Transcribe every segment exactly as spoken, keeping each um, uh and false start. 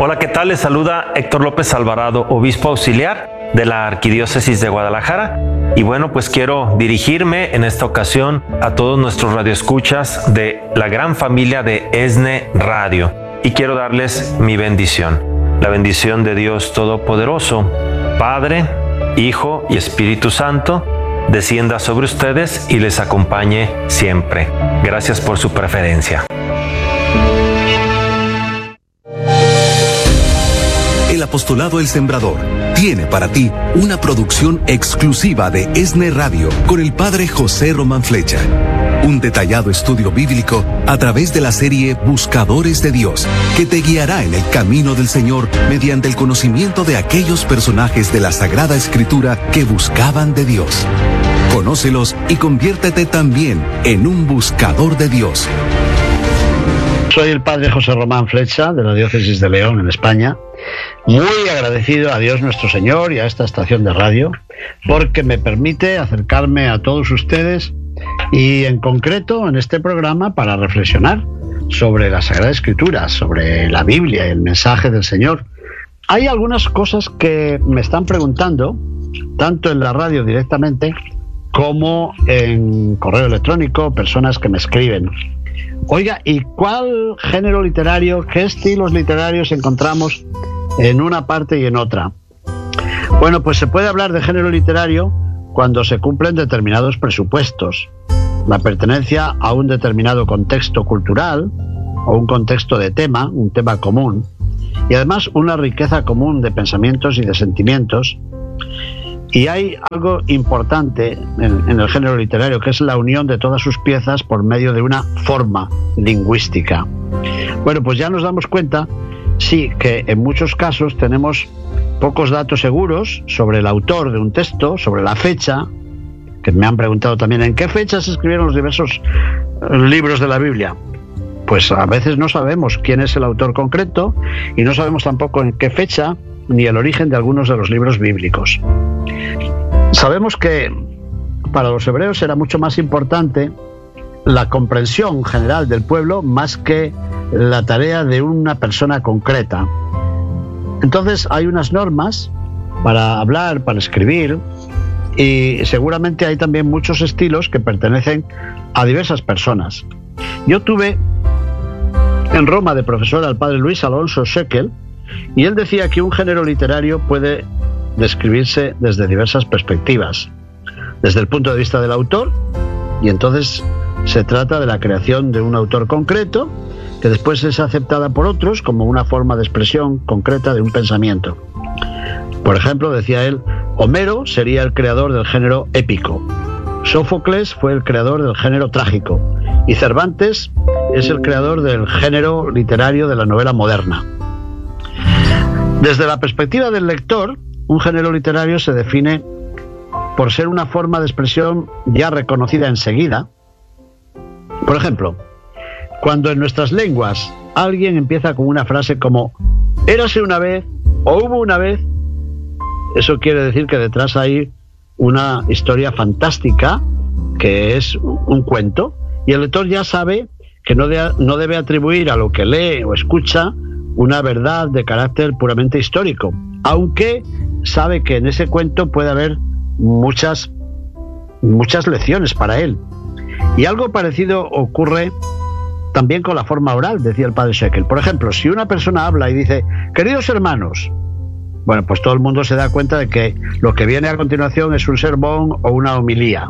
Hola, ¿qué tal? Les saluda Héctor López Alvarado, obispo auxiliar de la Arquidiócesis de Guadalajara. Y bueno, pues quiero dirigirme en esta ocasión a todos nuestros radioescuchas de la gran familia de ESNE Radio. Y quiero darles mi bendición, la bendición de Dios Todopoderoso, Padre, Hijo y Espíritu Santo, descienda sobre ustedes y les acompañe siempre. Gracias por su preferencia. El Apostolado El Sembrador tiene para ti una producción exclusiva de ESNE Radio con el Padre José Román Flecha. Un detallado estudio bíblico a través de la serie Buscadores de Dios, que te guiará en el camino del Señor mediante el conocimiento de aquellos personajes de la Sagrada Escritura que buscaban de Dios. Conócelos y conviértete también en un buscador de Dios. Soy el Padre José Román Flecha, de la Diócesis de León, en España. Muy agradecido a Dios nuestro Señor y a esta estación de radio, porque me permite acercarme a todos ustedes y en concreto en este programa para reflexionar sobre la Sagrada Escritura, sobre la Biblia y el mensaje del Señor. Hay algunas cosas que me están preguntando, tanto en la radio directamente como en correo electrónico, personas que me escriben. Oiga, ¿y cuál género literario, qué estilos literarios encontramos en una parte y en otra? Bueno, pues se puede hablar de género literario cuando se cumplen determinados presupuestos. La pertenencia a un determinado contexto cultural o un contexto de tema, un tema común, y además una riqueza común de pensamientos y de sentimientos. Y hay algo importante en, en el género literario, que es la unión de todas sus piezas por medio de una forma lingüística. Bueno, pues ya nos damos cuenta, sí, que en muchos casos tenemos pocos datos seguros sobre el autor de un texto, sobre la fecha, que me han preguntado también en qué fecha se escribieron los diversos libros de la Biblia. Pues a veces no sabemos quién es el autor concreto y no sabemos tampoco en qué fecha ni el origen de algunos de los libros bíblicos. Sabemos que para los hebreos era mucho más importante la comprensión general del pueblo más que la tarea de una persona concreta. Entonces hay unas normas para hablar, para escribir, y seguramente hay también muchos estilos que pertenecen a diversas personas. Yo tuve en Roma de profesor al padre Luis Alonso Shekel, y él decía que un género literario puede describirse desde diversas perspectivas. Desde el punto de vista del autor, y entonces se trata de la creación de un autor concreto, que después es aceptada por otros como una forma de expresión concreta de un pensamiento. Por ejemplo, decía él, Homero sería el creador del género épico, Sófocles fue el creador del género trágico, y Cervantes es el creador del género literario de la novela moderna. Desde la perspectiva del lector, un género literario se define por ser una forma de expresión ya reconocida enseguida. Por ejemplo, cuando en nuestras lenguas alguien empieza con una frase como «érase una vez» o «hubo una vez», eso quiere decir que detrás hay una historia fantástica que es un cuento, y el lector ya sabe que no, de, no debe atribuir a lo que lee o escucha una verdad de carácter puramente histórico, aunque sabe que en ese cuento puede haber muchas, muchas lecciones para él. Y algo parecido ocurre también con la forma oral, decía el padre Shekel. Por ejemplo, si una persona habla y dice, queridos hermanos, bueno, pues todo el mundo se da cuenta de que lo que viene a continuación es un sermón o una homilía.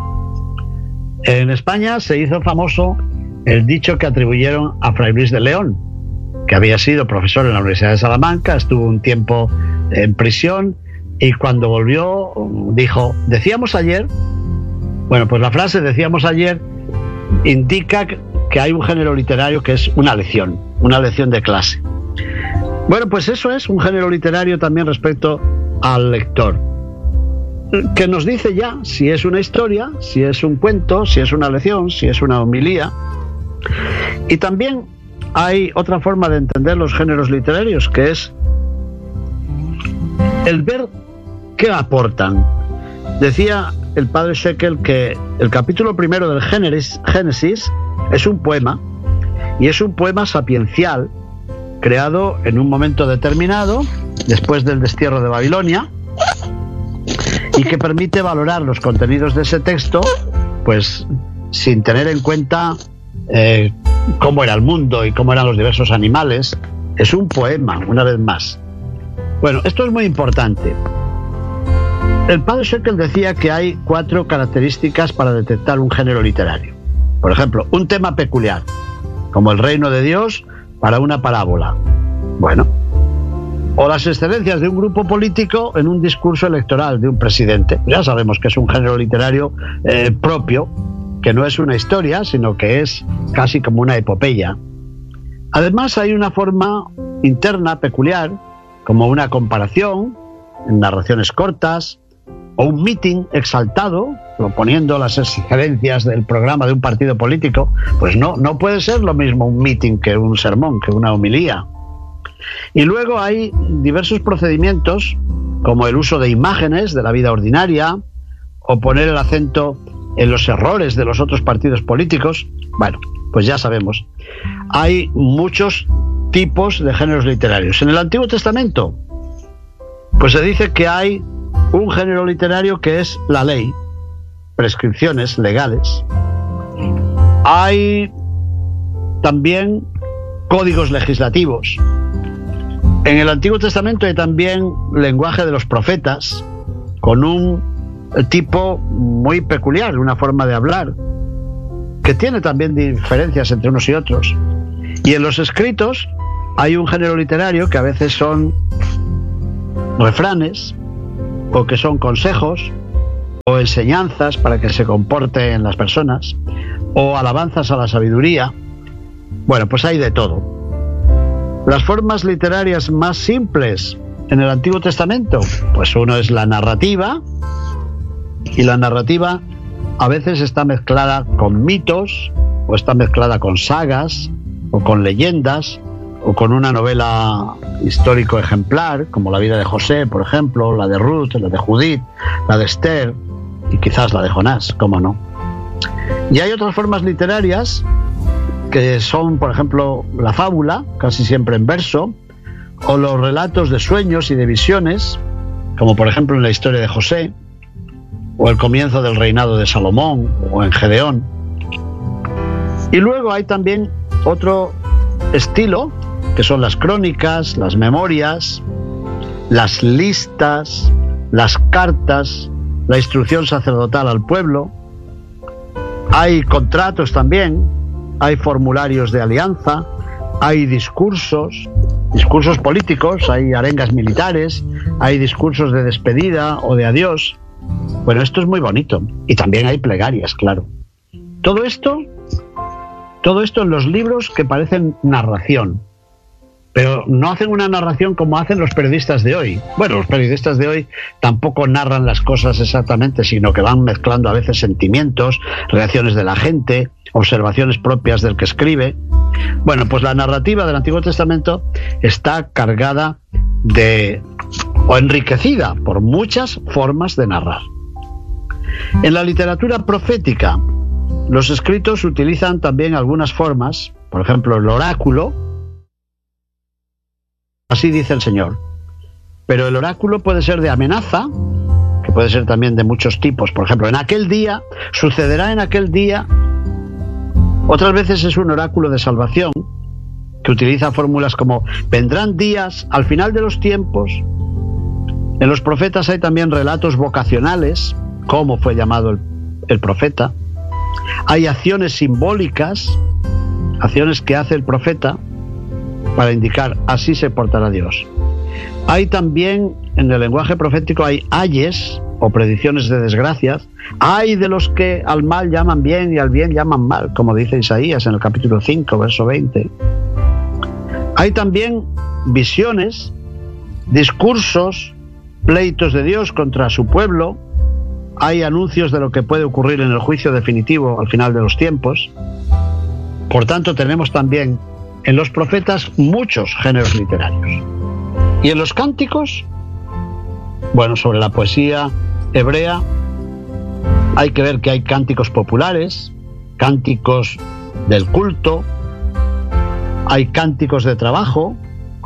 En España se hizo famoso el dicho que atribuyeron a Fray Luis de León, que había sido profesor en la Universidad de Salamanca, estuvo un tiempo en prisión y cuando volvió dijo, decíamos ayer, bueno, pues la frase decíamos ayer indica que hay un género literario que es una lección, una lección de clase. Bueno, pues eso es un género literario también respecto al lector, que nos dice ya si es una historia, si es un cuento, si es una lección, si es una homilía. Y también hay otra forma de entender los géneros literarios, que es el ver qué aportan. Decía el padre Shekel que el capítulo primero del Génesis, Génesis es un poema, y es un poema sapiencial creado en un momento determinado, después del destierro de Babilonia, y que permite valorar los contenidos de ese texto, pues sin tener en cuenta eh, cómo era el mundo y cómo eran los diversos animales. Es un poema, una vez más. Bueno, esto es muy importante. El padre Scheckel decía que hay cuatro características para detectar un género literario. Por ejemplo, un tema peculiar, como el reino de Dios para una parábola. Bueno, o las excelencias de un grupo político en un discurso electoral de un presidente. Ya sabemos que es un género literario eh, propio, que no es una historia, sino que es casi como una epopeya. Además, hay una forma interna peculiar, como una comparación en narraciones cortas, o un meeting exaltado, proponiendo las excelencias del programa de un partido político. Pues no, no puede ser lo mismo un meeting que un sermón, que una homilía. Y luego hay diversos procedimientos, como el uso de imágenes de la vida ordinaria, o poner el acento en los errores de los otros partidos políticos. Bueno, pues ya sabemos. Hay muchos tipos de géneros literarios. En el Antiguo Testamento, pues se dice que hay un género literario que es la ley, prescripciones legales. Hay también códigos legislativos. En el Antiguo Testamento hay también lenguaje de los profetas, con un tipo muy peculiar, una forma de hablar, que tiene también diferencias entre unos y otros. Y en los escritos hay un género literario que a veces son refranes, o que son consejos, o enseñanzas para que se comporten las personas, o alabanzas a la sabiduría. Bueno, pues hay de todo. Las formas literarias más simples en el Antiguo Testamento, pues uno es la narrativa, y la narrativa a veces está mezclada con mitos, o está mezclada con sagas, o con leyendas, o con una novela histórico ejemplar, como la vida de José, por ejemplo, la de Ruth, la de Judith, la de Esther, y quizás la de Jonás, cómo no. Y hay otras formas literarias que son, por ejemplo, la fábula, casi siempre en verso, o los relatos de sueños y de visiones, como por ejemplo en la historia de José, o el comienzo del reinado de Salomón, o en Gedeón. Y luego hay también otro estilo, que son las crónicas, las memorias, las listas, las cartas, la instrucción sacerdotal al pueblo. Hay contratos también, hay formularios de alianza, hay discursos, discursos políticos, hay arengas militares, hay discursos de despedida o de adiós. Bueno, esto es muy bonito. Y también hay plegarias, claro. Todo esto, todo esto en los libros que parecen narración, pero no hacen una narración como hacen los periodistas de hoy. Bueno, los periodistas de hoy tampoco narran las cosas exactamente, sino que van mezclando a veces sentimientos, reacciones de la gente, observaciones propias del que escribe. Bueno, pues la narrativa del Antiguo Testamento está cargada de, o enriquecida por muchas formas de narrar. En la literatura profética, los escritos utilizan también algunas formas, por ejemplo, el oráculo. Así dice el Señor. Pero el oráculo puede ser de amenaza, que puede ser también de muchos tipos. Por ejemplo, en aquel día, sucederá en aquel día. Otras veces es un oráculo de salvación, que utiliza fórmulas como vendrán días al final de los tiempos. En los profetas hay también relatos vocacionales, cómo fue llamado el, el profeta. Hay acciones simbólicas, acciones que hace el profeta para indicar así se portará Dios. Hay también, en el lenguaje profético, hay ayes o predicciones de desgracias. Hay de los que al mal llaman bien y al bien llaman mal, como dice Isaías en el capítulo cinco, verso veinte. Hay también visiones, discursos, pleitos de Dios contra su pueblo. Hay anuncios de lo que puede ocurrir en el juicio definitivo al final de los tiempos. Por tanto, tenemos también en los profetas muchos géneros literarios. Y en los cánticos, bueno, sobre la poesía hebrea, hay que ver que hay cánticos populares, cánticos del culto, hay cánticos de trabajo,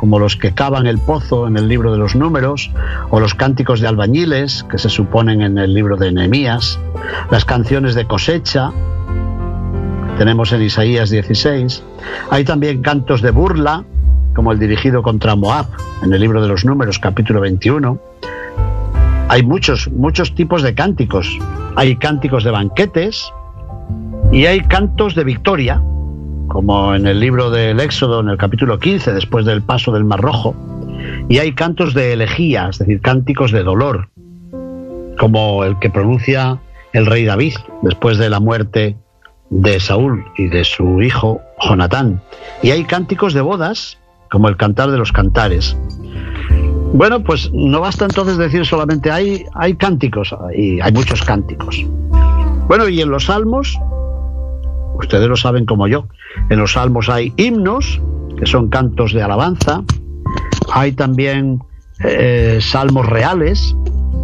como los que cavan el pozo en el libro de los Números, o los cánticos de albañiles, que se suponen en el libro de Nehemías, las canciones de cosecha, tenemos en Isaías dieciséis. Hay también cantos de burla, como el dirigido contra Moab, en el libro de los Números, capítulo veintiuno. Hay muchos, muchos tipos de cánticos. Hay cánticos de banquetes y hay cantos de victoria, como en el libro del Éxodo, en el capítulo quince, después del paso del Mar Rojo. Y hay cantos de elegía, es decir, cánticos de dolor, como el que pronuncia el rey David después de la muerte de Saúl y de su hijo Jonatán. Y hay cánticos de bodas, como el Cantar de los Cantares. Bueno, pues no basta entonces decir solamente hay, hay cánticos, y hay muchos cánticos. Bueno, y en los salmos, ustedes lo saben como yo, en los salmos hay himnos, que son cantos de alabanza. Hay también eh, salmos reales,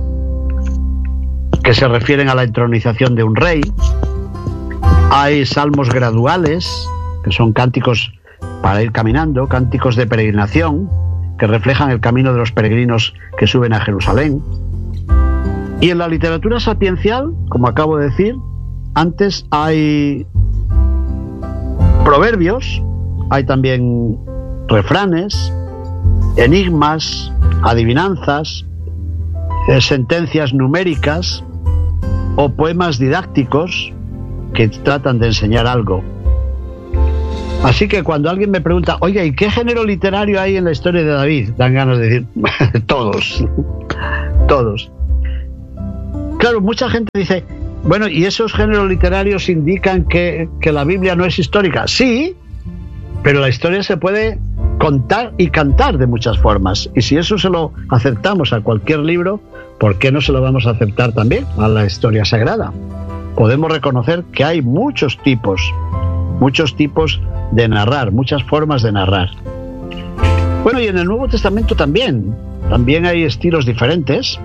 que se refieren a la entronización de un rey. Hay salmos graduales, que son cánticos para ir caminando, cánticos de peregrinación, que reflejan el camino de los peregrinos que suben a Jerusalén. Y en la literatura sapiencial, como acabo de decir antes, hay proverbios, hay también refranes, enigmas, adivinanzas, eh, sentencias numéricas o poemas didácticos que tratan de enseñar algo. Así que cuando alguien me pregunta, oye, ¿y qué género literario hay en la historia de David? Dan ganas de decir, todos, todos. Claro, mucha gente dice, bueno, ¿y esos géneros literarios indican que, que la Biblia no es histórica? Sí, pero la historia se puede contar y cantar de muchas formas. Y si eso se lo aceptamos a cualquier libro, ¿por qué no se lo vamos a aceptar también a la historia sagrada? Podemos reconocer que hay muchos tipos, muchos tipos de narrar, muchas formas de narrar. Bueno, y en el Nuevo Testamento también, también hay estilos diferentes.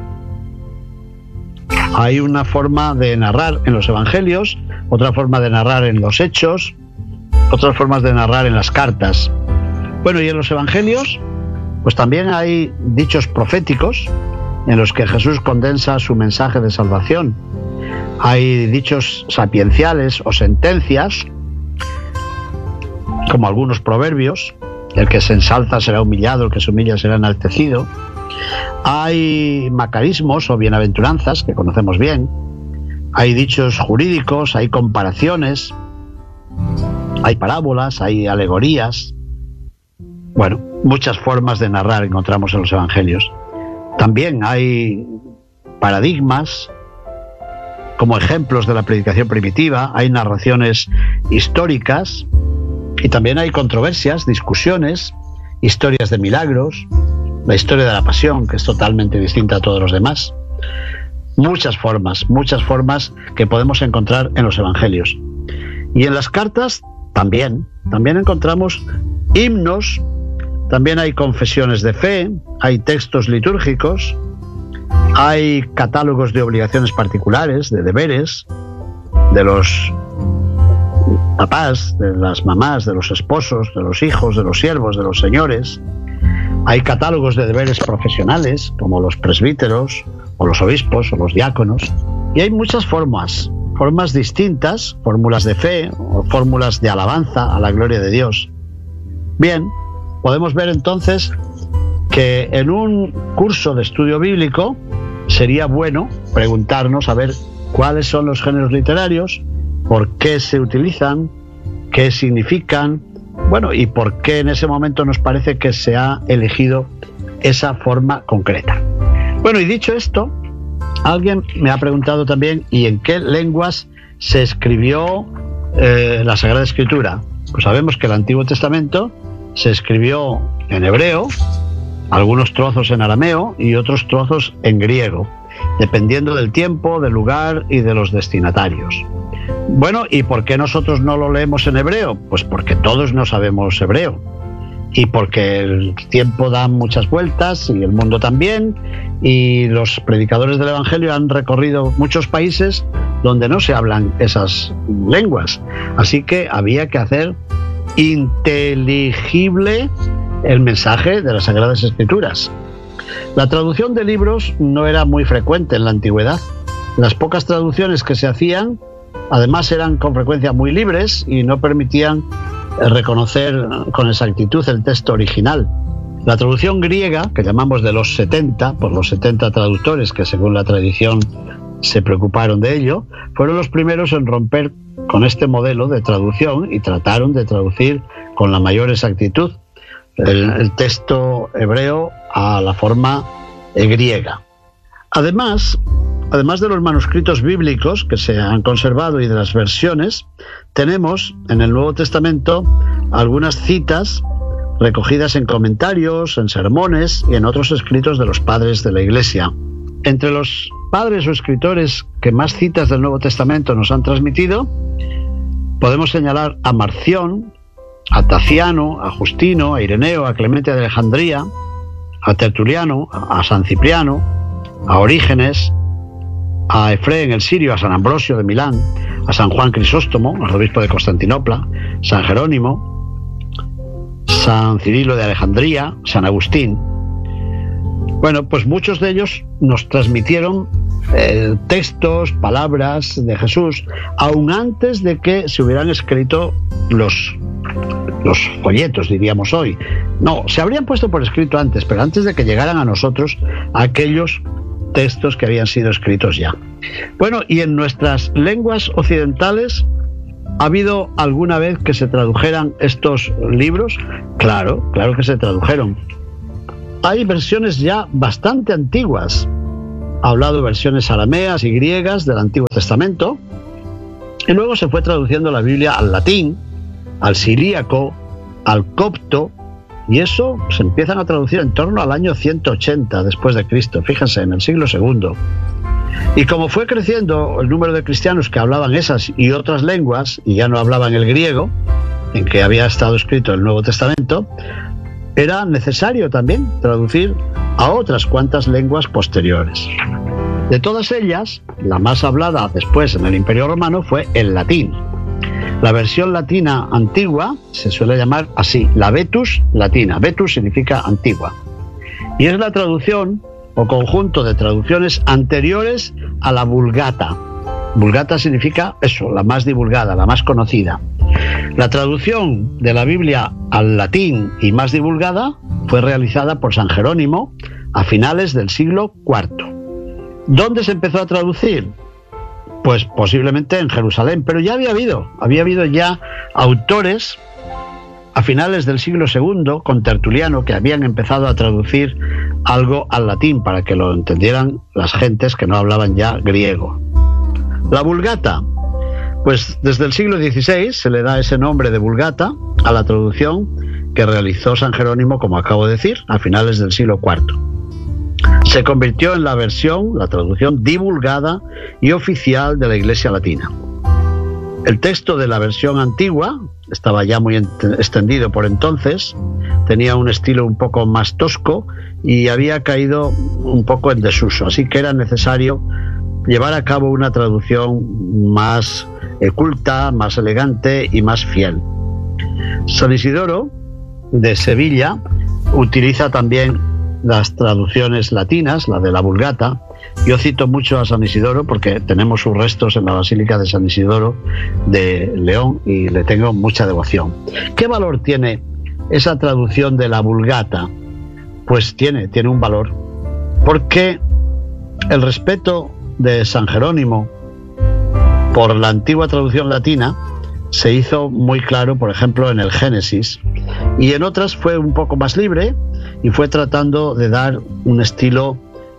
Hay una forma de narrar en los Evangelios, otra forma de narrar en los Hechos, otras formas de narrar en las cartas. Bueno, y en los Evangelios, pues también hay dichos proféticos en los que Jesús condensa su mensaje de salvación. Hay dichos sapienciales o sentencias, como algunos proverbios, el que se ensalza será humillado, el que se humilla será enaltecido. Hay macarismos o bienaventuranzas, que conocemos bien. Hay dichos jurídicos, hay comparaciones, hay parábolas, hay alegorías. Bueno, muchas formas de narrar encontramos en los evangelios. También hay paradigmas, como ejemplos de la predicación primitiva, hay narraciones históricas y también hay controversias, discusiones, historias de milagros, la historia de la pasión, que es totalmente distinta a todos los demás. Muchas formas, muchas formas que podemos encontrar en los evangelios. Y en las cartas también, también encontramos himnos, también hay confesiones de fe, hay textos litúrgicos, hay catálogos de obligaciones particulares, de deberes, de los papás, de las mamás, de los esposos, de los hijos, de los siervos, de los señores. Hay catálogos de deberes profesionales, como los presbíteros, o los obispos, o los diáconos. Y hay muchas formas, formas distintas, fórmulas de fe, o fórmulas de alabanza a la gloria de Dios. Bien, podemos ver entonces que en un curso de estudio bíblico sería bueno preguntarnos a ver cuáles son los géneros literarios, por qué se utilizan, qué significan, bueno, y por qué en ese momento nos parece que se ha elegido esa forma concreta. Bueno, y dicho esto, alguien me ha preguntado también, ¿y en qué lenguas se escribió eh, la Sagrada Escritura? Pues sabemos que el Antiguo Testamento se escribió en hebreo, algunos trozos en arameo y otros trozos en griego, dependiendo del tiempo, del lugar y de los destinatarios. Bueno, ¿y por qué nosotros no lo leemos en hebreo? Pues porque todos no sabemos hebreo y porque el tiempo da muchas vueltas y el mundo también, y los predicadores del Evangelio han recorrido muchos países donde no se hablan esas lenguas, así que había que hacer inteligible el mensaje de las Sagradas Escrituras. La traducción de libros no era muy frecuente en la antigüedad. Las pocas traducciones que se hacían, además, eran con frecuencia muy libres y no permitían reconocer con exactitud el texto original. La traducción griega, que llamamos de los setenta, por los setenta traductores que según la tradición se preocuparon de ello, fueron los primeros en romper con este modelo de traducción y trataron de traducir con la mayor exactitud el, el texto hebreo a la forma griega. Además, además de los manuscritos bíblicos que se han conservado y de las versiones, tenemos en el Nuevo Testamento algunas citas recogidas en comentarios, en sermones y en otros escritos de los padres de la Iglesia. Entre los padres o escritores que más citas del Nuevo Testamento nos han transmitido, podemos señalar a Marción, a Taciano, a Justino, a Ireneo, a Clemente de Alejandría, a Tertuliano, a San Cipriano, a Orígenes, a Efrén el Sirio, a San Ambrosio de Milán, a San Juan Crisóstomo, arzobispo de Constantinopla, San Jerónimo, San Cirilo de Alejandría, San Agustín. Bueno, pues muchos de ellos nos transmitieron eh, textos, palabras de Jesús, aún antes de que se hubieran escrito los, los folletos, diríamos hoy. No, se habrían puesto por escrito antes, pero antes de que llegaran a nosotros aquellos textos que habían sido escritos ya. Bueno, y en nuestras lenguas occidentales, ¿ha habido alguna vez que se tradujeran estos libros? Claro, claro que se tradujeron. Hay versiones ya bastante antiguas. Ha hablado versiones arameas y griegas del Antiguo Testamento, y luego se fue traduciendo la Biblia al latín, al siríaco, al copto, y eso se empiezan a traducir en torno al año ciento ochenta después de Cristo, fíjense, en el siglo segundo. Y como fue creciendo el número de cristianos que hablaban esas y otras lenguas, y ya no hablaban el griego, en que había estado escrito el Nuevo Testamento, era necesario también traducir a otras cuantas lenguas posteriores. De todas ellas, la más hablada después en el Imperio Romano fue el latín. La versión latina antigua se suele llamar así, la Vetus latina. Vetus significa antigua. Y es la traducción o conjunto de traducciones anteriores a la Vulgata. Vulgata significa eso, la más divulgada, la más conocida. La traducción de la Biblia al latín y más divulgada fue realizada por San Jerónimo a finales del siglo cuarto. ¿Dónde se empezó a traducir? Pues posiblemente en Jerusalén, pero ya había habido, había habido ya autores a finales del siglo segundo, con Tertuliano, que habían empezado a traducir algo al latín para que lo entendieran las gentes que no hablaban ya griego. La Vulgata, pues desde el siglo dieciséis se le da ese nombre de Vulgata a la traducción que realizó San Jerónimo, como acabo de decir, a finales del siglo cuarto. Se convirtió en la versión, la traducción divulgada y oficial de la Iglesia Latina. El texto de la versión antigua estaba ya muy extendido por entonces, tenía un estilo un poco más tosco y había caído un poco en desuso, así que era necesario llevar a cabo una traducción más eh, culta, más elegante y más fiel. San Isidoro de Sevilla utiliza también las traducciones latinas, la de la Vulgata. Yo cito mucho a San Isidoro porque tenemos sus restos en la Basílica de San Isidoro de León y le tengo mucha devoción. ¿Qué valor tiene esa traducción de la Vulgata? Pues tiene, tiene un valor, porque el respeto de San Jerónimo por la antigua traducción latina se hizo muy claro, por ejemplo, en el Génesis, y en otras fue un poco más libre y fue tratando de dar un estilo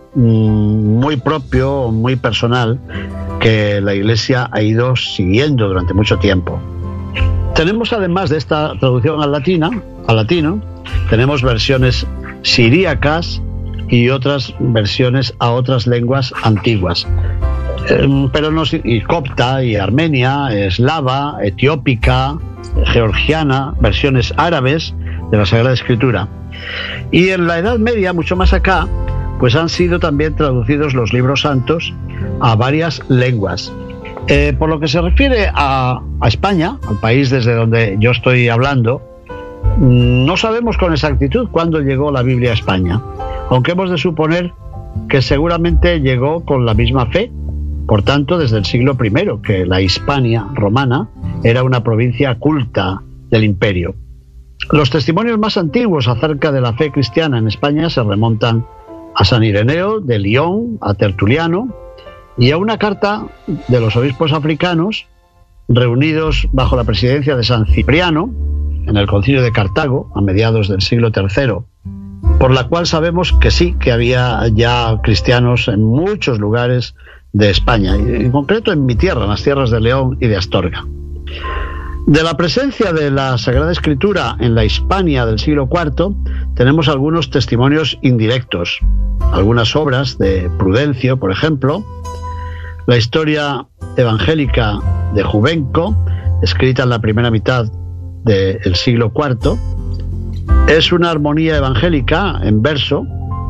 mmm, muy propio, muy personal, que la Iglesia ha ido siguiendo durante mucho tiempo. Tenemos, además de esta traducción al latina, al latino, tenemos versiones siríacas y otras versiones a otras lenguas antiguas. Eh, pero no, y copta, y armenia, eslava, etiópica, georgiana, versiones árabes de la Sagrada Escritura. Y en la Edad Media, mucho más acá, pues han sido también traducidos los libros santos a varias lenguas. Eh, por lo que se refiere a, a España, al país desde donde yo estoy hablando, No sabemos con exactitud cuándo llegó la Biblia a España, aunque hemos de suponer que seguramente llegó con la misma fe, por tanto desde el siglo primero, que la Hispania romana era una provincia culta del imperio. Los testimonios más antiguos acerca de la fe cristiana en España se remontan a San Ireneo de Lyon, a Tertuliano y a una carta de los obispos africanos reunidos bajo la presidencia de San Cipriano en el Concilio de Cartago a mediados del siglo tercero, por la cual sabemos que sí, que había ya cristianos en muchos lugares de España, y en concreto en mi tierra, en las tierras de León y de Astorga. De la presencia de la Sagrada Escritura en la Hispania del siglo cuarto tenemos algunos testimonios indirectos, algunas obras de Prudencio, por ejemplo, la historia evangélica de Juvenco, escrita en la primera mitad del siglo cuarto, es una armonía evangélica en verso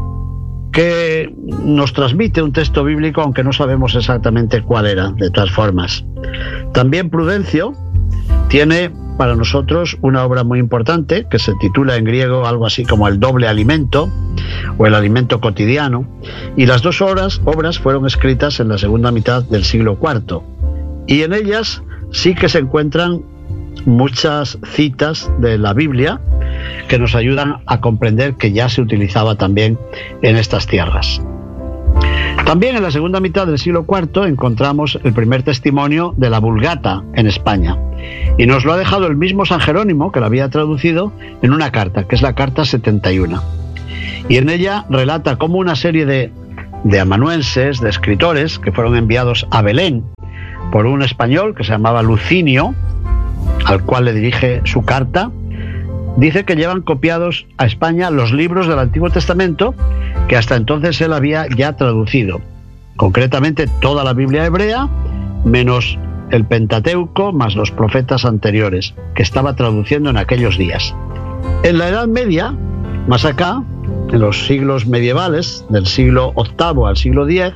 que nos transmite un texto bíblico, aunque no sabemos exactamente cuál era, de todas formas. También Prudencio tiene para nosotros una obra muy importante que se titula en griego algo así como El doble alimento o El alimento cotidiano, y las dos obras, obras fueron escritas en la segunda mitad del siglo cuarto, y en ellas sí que se encuentran muchas citas de la Biblia que nos ayudan a comprender que ya se utilizaba también en estas tierras. También en la segunda mitad del siglo cuarto encontramos el primer testimonio de la Vulgata en España, y nos lo ha dejado el mismo San Jerónimo, que la había traducido, en una carta, que es la carta setenta y uno, y en ella relata cómo una serie de, de amanuenses, de escritores que fueron enviados a Belén por un español que se llamaba Lucinio, al cual le dirige su carta, dice que llevan copiados a España los libros del Antiguo Testamento que hasta entonces él había ya traducido, concretamente toda la Biblia hebrea, menos el Pentateuco, más los profetas anteriores, que estaba traduciendo en aquellos días. En la Edad Media, más acá, en los siglos medievales, del siglo octavo al siglo diez,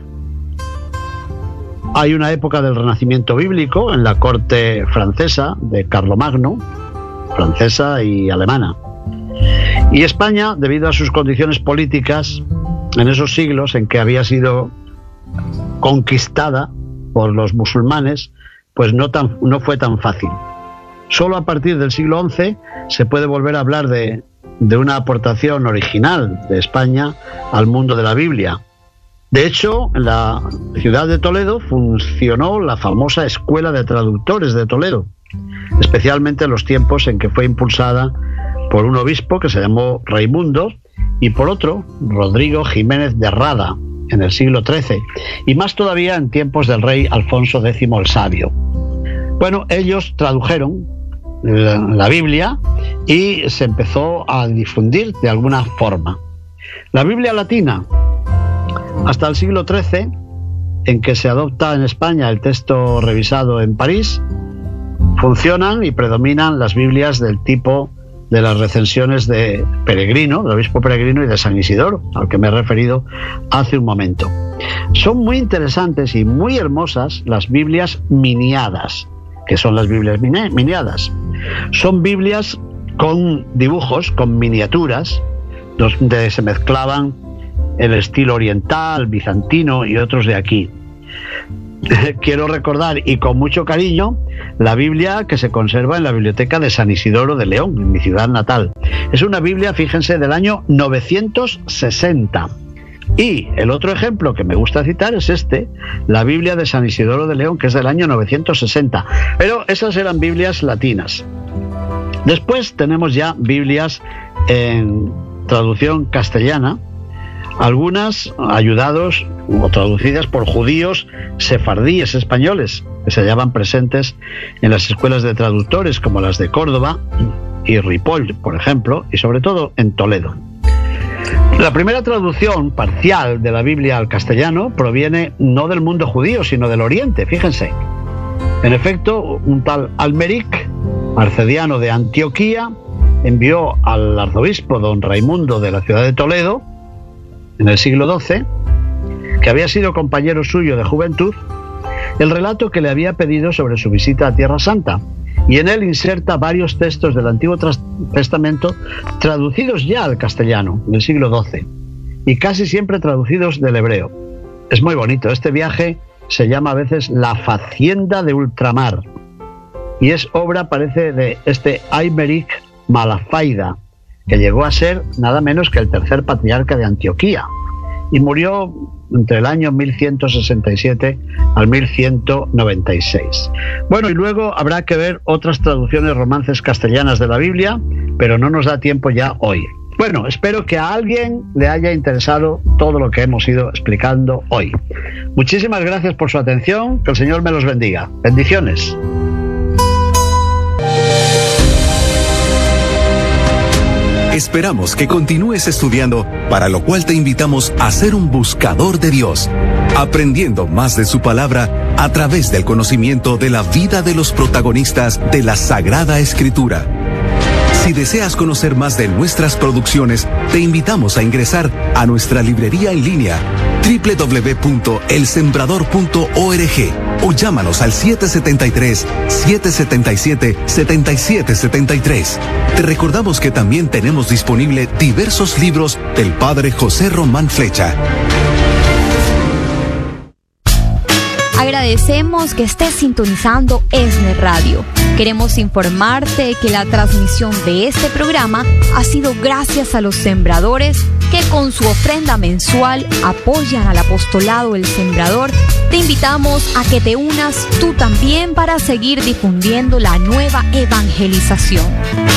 hay una época del Renacimiento bíblico en la corte francesa de Carlomagno, francesa y alemana. Y España, debido a sus condiciones políticas, en esos siglos en que había sido conquistada por los musulmanes, pues no, tan, no fue tan fácil. Solo a partir del siglo once se puede volver a hablar de, de una aportación original de España al mundo de la Biblia. De hecho, en la ciudad de Toledo funcionó la famosa Escuela de Traductores de Toledo, especialmente en los tiempos en que fue impulsada por un obispo que se llamó Raimundo y por otro, Rodrigo Jiménez de Rada, en el siglo trece, y más todavía en tiempos del rey Alfonso décimo el Sabio. Bueno, ellos tradujeron la, la Biblia y se empezó a difundir de alguna forma. La Biblia latina, hasta el siglo trece, en que se adopta en España el texto revisado en París, funcionan y predominan las Biblias del tipo de las recensiones de Peregrino, del obispo Peregrino, y de San Isidoro, al que me he referido hace un momento. Son muy interesantes y muy hermosas las Biblias miniadas, que son las Biblias miniadas. Son Biblias con dibujos, con miniaturas, donde se mezclaban el estilo oriental, bizantino y otros de aquí. Quiero recordar, y con mucho cariño, la Biblia que se conserva en la biblioteca de San Isidoro de León, en mi ciudad natal. Es una Biblia, fíjense, del año novecientos sesenta. Y el otro ejemplo que me gusta citar es este, la Biblia de San Isidoro de León, que es del año novecientos sesenta. Pero esas eran Biblias latinas. Después tenemos ya Biblias en traducción castellana, algunas ayudados o traducidas por judíos sefardíes españoles que se hallaban presentes en las escuelas de traductores como las de Córdoba y Ripoll, por ejemplo, y sobre todo en Toledo. La primera traducción parcial de la Biblia al castellano proviene no del mundo judío, sino del Oriente, fíjense. En efecto, un tal Almeric, arcediano de Antioquía, envió al arzobispo don Raimundo de la ciudad de Toledo, en el siglo doce, que había sido compañero suyo de juventud, el relato que le había pedido sobre su visita a Tierra Santa y en él inserta varios textos del Antiguo Testamento traducidos ya al castellano, del siglo doce, y casi siempre traducidos del hebreo. Es muy bonito. Este viaje se llama a veces La Facienda de Ultramar, y es obra, parece, de este Aymeric Malafaida, que llegó a ser nada menos que el tercer patriarca de Antioquía, y murió entre el año mil ciento sesenta y siete al mil ciento noventa y seis. Bueno, y luego habrá que ver otras traducciones romances castellanas de la Biblia, pero no nos da tiempo ya hoy. Bueno, espero que a alguien le haya interesado todo lo que hemos ido explicando hoy. Muchísimas gracias por su atención, que el Señor me los bendiga. Bendiciones. Esperamos que continúes estudiando, para lo cual te invitamos a ser un buscador de Dios, aprendiendo más de su palabra a través del conocimiento de la vida de los protagonistas de la Sagrada Escritura. Si deseas conocer más de nuestras producciones, te invitamos a ingresar a nuestra librería en línea doble u doble u doble u punto el sembrador punto org o llámanos al siete siete tres, siete siete siete, siete siete siete tres. Te recordamos que también tenemos disponible diversos libros del Padre José Román Flecha. Agradecemos que estés sintonizando ESNE Radio. Queremos informarte que la transmisión de este programa ha sido gracias a los sembradores que con su ofrenda mensual apoyan al apostolado El Sembrador. Te invitamos a que te unas tú también para seguir difundiendo la nueva evangelización.